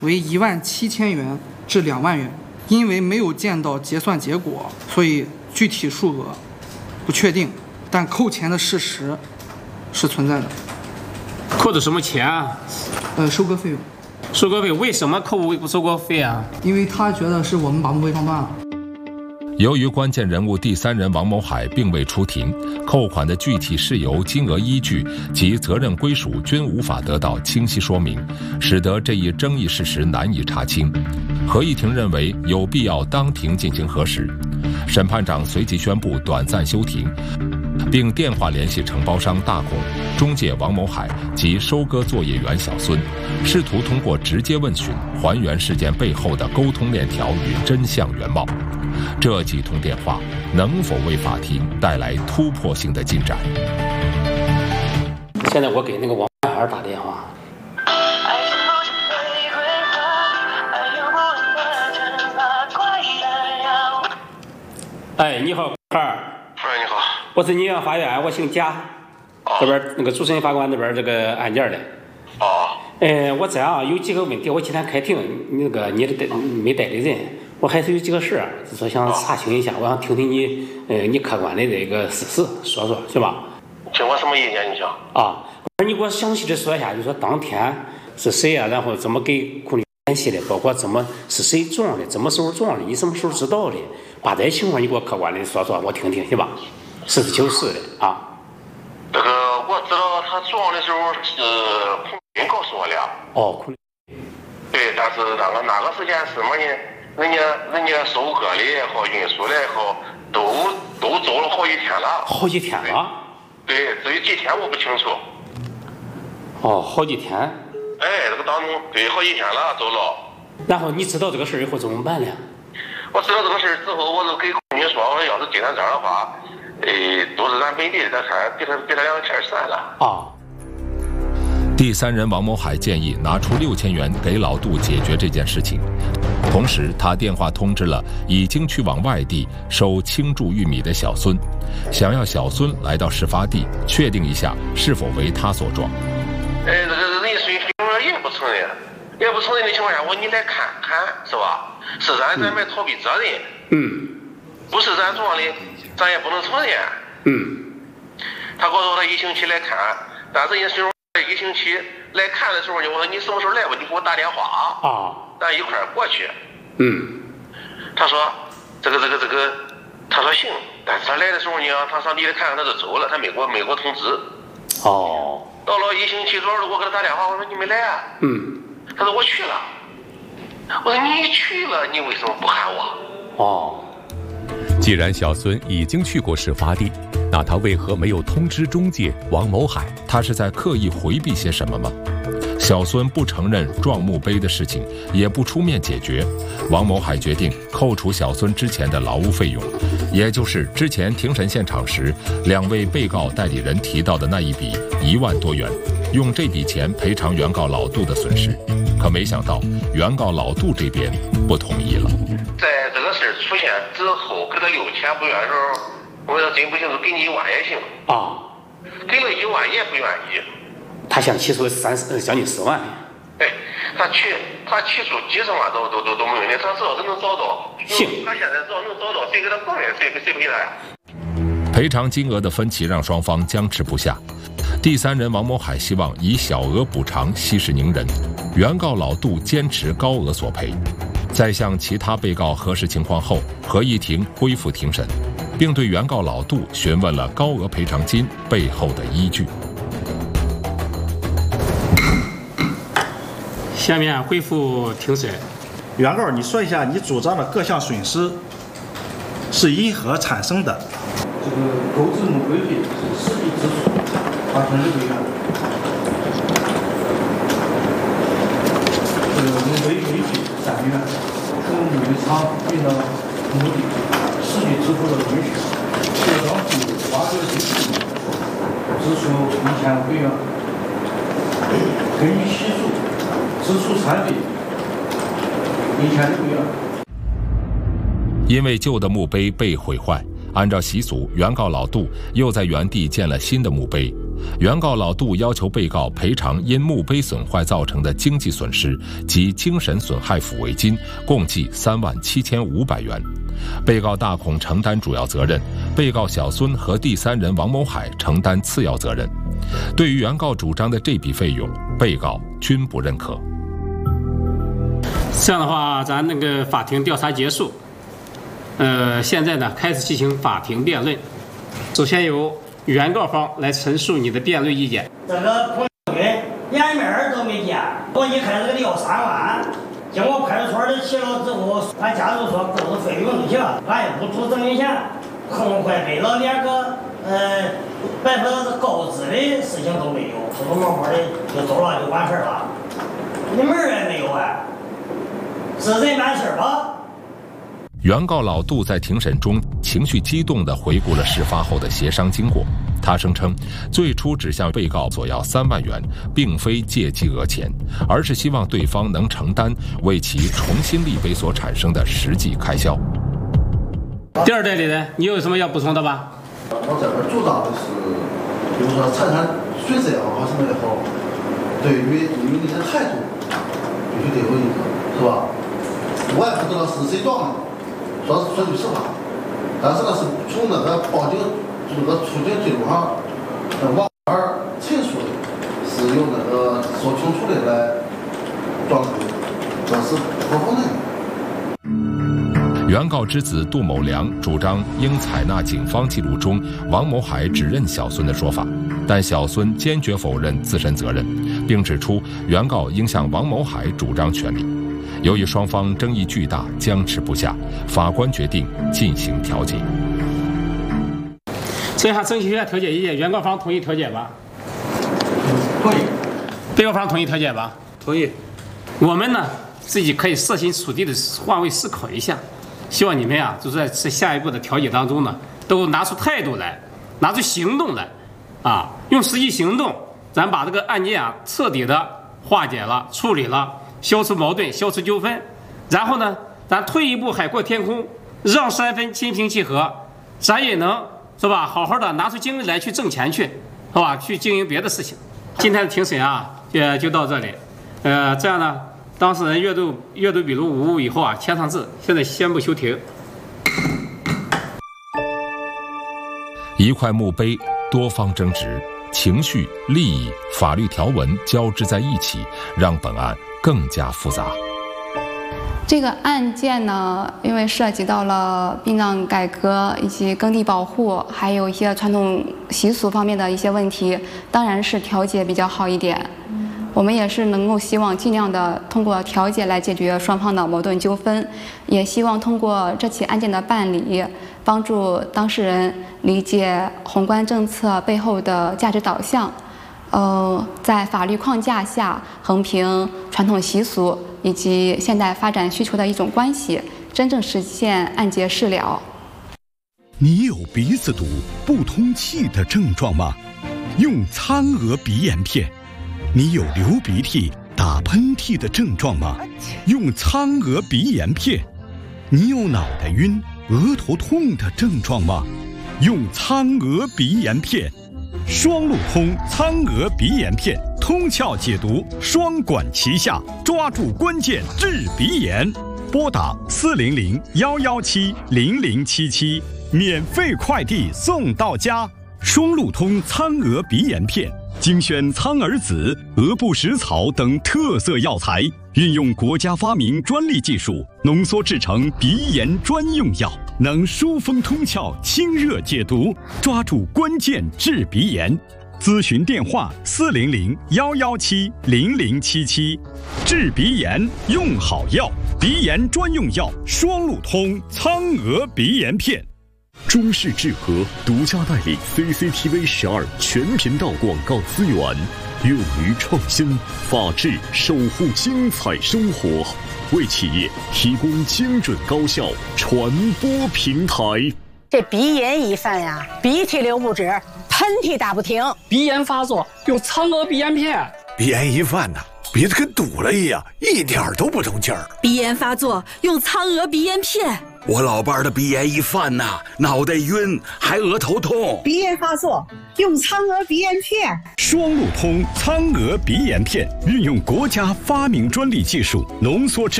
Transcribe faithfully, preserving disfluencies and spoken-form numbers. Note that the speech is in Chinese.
为一万七千元至两万元。因为没有见到结算结果，所以具体数额不确定，但扣钱的事实是存在的。 扣的什么钱啊？ 呃，收割费用。 收割费为什么扣收割费啊？ 因为他觉得是我们把墓碑放断了。 由于关键人物第三人王某海并未出庭，扣款的具体事由、金额依据及责任归属均无法得到清晰说明，使得这一争议事实难以查清。合议庭认为有必要当庭进行核实，审判长随即宣布短暂休庭，并电话联系承包商大孔、中介王某海及收割作业员小孙，试图通过直接问询还原事件背后的沟通链条与真相原貌。这几通电话能否为法庭带来突破性的进展？ 现在我给那个王海打电话。哎，你好，海儿。 哎，你好。 我是宁阳法院，我姓贾，哦、这边那个主审法官那边这个案件的。 哦。 哎，我这样有几个问题，我今天开庭，那个你的没代理人，我还是有几个事儿，就说想查清一下，我想听听你，呃，你客观的这个事实，说说，是吧？ 听我什么意见？你讲。 啊，你给我详细的说一下，就说当天是谁呀、啊？然后怎么给妇女联系的，包括怎么是谁撞的，什么时候撞的，你什么时候知道的，把这些情况你给我客观的说说，我听听，行吧？实事求是的啊。 这个我知道他撞的时候是空军告诉我的。 哦，空军。 对，但是那个那个时间是什么呢？人家人家收割的也好，运输的也好，都都走了好几天了。 好几天了。 对，至于几天我不清楚。 哦，好几天。 哎，这个当中对好几天了走了。 然后你知道这个事儿以后怎么办呢？ 我知道这个事儿之后，我就给空军说，我说要是今天这样的话，诶，都是咱本地的，咱看给他给他两千算了。 啊。 第三人王某海建议拿出六千元给老杜解决这件事情，同时他电话通知了已经去往外地收青贮玉米的小孙，想要小孙来到事发地确定一下是否为他所撞。 哎，这个人家属于也不承认，也不承认的情况下，我你来看看是吧？是咱咱没逃避责任， 嗯， 不是咱撞的，咱也不能承认， 嗯。 他告诉我他一星期来看，但是人家一星期来看的时候呢，我说你什么时候来吧，你给我打电话啊， 咱一块儿过去。 嗯， 他说这个这个这个，他说行，但是他来的时候呢，他上地里看看他就走了，他没给我没给我通知。 哦。到了一星期左右，我给他打电话，我说你没来啊？ 嗯。 他说我去了。我说你去了，你为什么不喊我？ 哦。 既然小孙已经去过事发地，那他为何没有通知中介王某海？ 他是在刻意回避些什么吗？小孙不承认撞墓碑的事情，也不出面解决。王某海决定扣除小孙之前的劳务费用，也就是之前庭审现场时两位被告代理人提到的那一笔一万多元，用这笔钱赔偿原告老杜的损失。可没想到，原告老杜这边不同意了。 在这个事出现之后，给他六千不愿的时候，我说真不行，就给你一万也行啊。 给了一万也不愿意。 他想起诉三十将近四万。 哎，他起他起诉几十万都都都都没问题，他只要是能找到， 行， 他现在只要能找到，谁给他放的，谁谁赔他呀？ 赔偿金额的分歧让双方僵持不下。第三人王某海希望以小额补偿息事宁人，原告老杜坚持高额索赔。在向其他被告核实情况后，合议庭恢复庭审，并对原告老杜询问了高额赔偿金背后的依据。 下面恢复庭审。 原告，你说一下你主张的各项损失是因何产生的？ 这个购置墓碑费是实际支出八千六百元。这个墓碑费三元，从墓碑厂运到墓地，实际支付的运输，协商部挖掘机支出一千五百元，根据习俗支出残废一千六百元。 因为旧的墓碑被毁坏，按照习俗，原告老杜又在原地建了新的墓碑。 原告老杜要求被告赔偿因墓碑损坏造成的经济损失及精神损害抚慰金，共计三万七千五百元。被告大孔承担主要责任，被告小孙和第三人王某海承担次要责任。对于原告主张的这笔费用，被告均不认可。 这样的话，咱那个法庭调查结束，呃，现在呢开始进行法庭辩论。首先由原告方来陈述你的辩论意见。 这个同学连面都没见，我一开始给他要三万，经过派出所的协调之后，他家属说购置费用就行，俺也不出证明钱，很快给了连个呃百分之购置的事情都没有，偷偷摸摸的就走了，就完事了，你门也没有啊，是人办事吧？ 原告老杜在庭审中情绪激动地回顾了事发后的协商经过。他声称，最初只向被告索要三万元，并非借机讹钱，而是希望对方能承担为其重新立碑所产生的实际开销。 第二代理人，你有什么要补充的吧？ 我这边主张的是，比如说财产损失也好，什么也好，对于对于你的态度必须得有一个，是吧？我也不知道是谁撞的。说说句实话，但是呢，是从那个报警这个出警记录上，呃，往儿陈述的，是由那个说清楚的来撞的，这是不可能的。 原告之子杜某良主张应采纳警方记录中王某海指认小孙的说法，但小孙坚决否认自身责任，并指出原告应向王某海主张权利。由于双方争议巨大，僵持不下，法官决定进行调解。 这下征求一下调解意见，原告方同意调解吧？ 同意。 被告方同意调解吧？ 同意。 我们呢，自己可以设身处地的换位思考一下，希望你们啊，就是在这下一步的调解当中呢，都拿出态度来，拿出行动来，啊，用实际行动，咱把这个案件啊彻底的化解了、处理了。消除矛盾，消除纠纷，然后呢，咱退一步海阔天空，让三分心平气和，咱也能是吧，好好的拿出精力来去挣钱去，是吧？去经营别的事情。今天的庭审啊，就就到这里。呃，这样呢，当事人阅读阅读笔录无误以后啊，签上字。现在宣布休庭。 一块墓碑，多方争执，情绪、利益、法律条文交织在一起，让本案更加复杂。 这个案件呢，因为涉及到了殡葬改革以及耕地保护，还有一些传统习俗方面的一些问题，当然是调解比较好一点。我们也是能够希望尽量的通过调解来解决双方的矛盾纠纷，也希望通过这起案件的办理，帮助当事人理解宏观政策背后的价值导向。呃，在法律框架下横平传统习俗以及现代发展需求的一种关系，真正实现案结事了。 你有鼻子堵、不通气的症状吗？用苍娥鼻炎片。你有流鼻涕、打喷嚏的症状吗？用苍娥鼻炎片。你有脑袋晕、额头痛的症状吗？用苍娥鼻炎片。双路通苍娥鼻炎片，通窍解毒，双管齐下，抓住关键治鼻炎。拨打四零零幺幺七零零七七，免费快递送到家。双路通苍娥鼻炎片，精选苍耳子、鹅不食草等特色药材，运用国家发明专利技术，浓缩制成鼻炎专用药，能疏风通窍、清热解毒，抓住关键治鼻炎。咨询电话：四零零幺幺七零零七七。治鼻炎用好药，鼻炎专用药双路通苍娥鼻炎片。 中视智和独家代理 C C T V 十二全频道广告资源，勇于创新，法治守护精彩生活，为企业提供精准高效传播平台。 这鼻炎一犯呀，鼻涕流不止，喷嚏打不停， 鼻炎发作用苍娥鼻炎片。 鼻炎一犯呢，鼻子跟堵了一样，一点都不通气儿。 鼻炎发作用苍娥鼻炎片。 我老伴儿的鼻炎一犯呐，脑袋晕，还额头痛。 鼻炎发作，用苍娥鼻炎片。 双路通苍娥鼻炎片，运用国家发明专利技术，浓缩制。